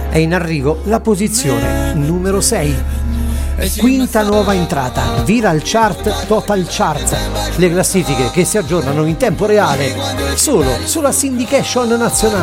è in arrivo la posizione numero 6. Quinta nuova entrata, Viral Chart, Total Chart, le classifiche che si aggiornano in tempo reale solo sulla Syndication nazionale.